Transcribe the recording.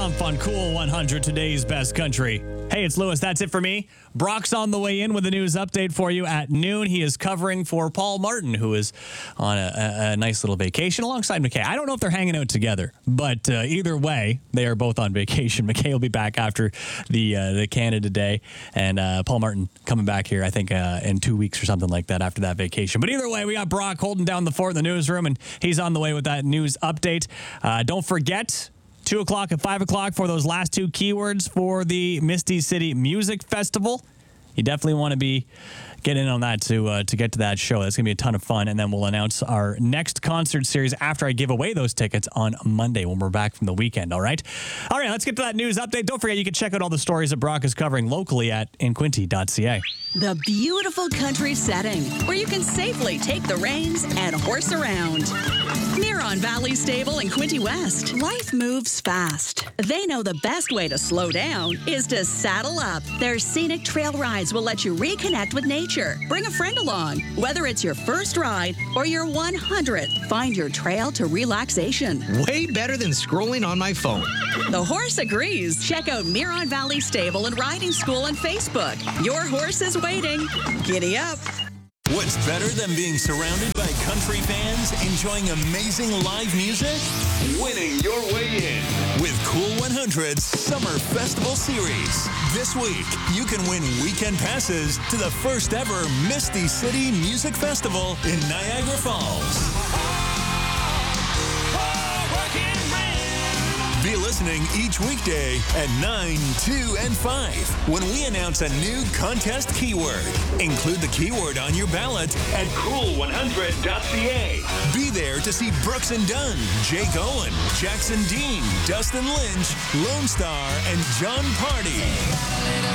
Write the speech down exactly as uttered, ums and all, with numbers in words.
Jump on Cool one hundred, today's best country. Hey, it's Lewis. That's it for me. Brock's on the way in with a news update for you at noon. He is covering for Paul Martin, who is on a, a, a nice little vacation alongside McKay. I don't know if they're hanging out together, but uh, either way, they are both on vacation. McKay will be back after the uh, the Canada Day, and uh, Paul Martin coming back here, I think, uh, in two weeks or something like that after that vacation. But either way, we got Brock holding down the fort in the newsroom, and he's on the way with that news update. Uh, don't forget, two o'clock and five o'clock for those last two keywords for the Misty City Music Festival. You definitely want to be getting in on that to uh, to get to that show. That's going to be a ton of fun. And then we'll announce our next concert series after I give away those tickets on Monday when we're back from the weekend, all right? All right, let's get to that news update. Don't forget, you can check out all the stories that Brock is covering locally at in quinty dot c a. The beautiful country setting where you can safely take the reins and horse around. Miron Valley Stable in Quinte West. Life moves fast. They know the best way to slow down is to saddle up. Their scenic trail rides will let you reconnect with nature. Bring a friend along. Whether it's your first ride or your one hundredth, find your trail to relaxation. Way better than scrolling on my phone. The horse agrees. Check out Miron Valley Stable and Riding School on Facebook. Your horse is waiting. Giddy up. What's better than being surrounded by country fans enjoying amazing live music? Winning your way in with Cool one hundred's Summer Festival Series. This week, you can win weekend passes to the first ever Misty City Music Festival in Niagara Falls. Be listening each weekday at nine, two, and five when we announce a new contest keyword. Include the keyword on your ballot at cool one hundred dot c a. Be there to see Brooks and Dunn, Jake Owen, Jackson Dean, Dustin Lynch, Lone Star, and John Party.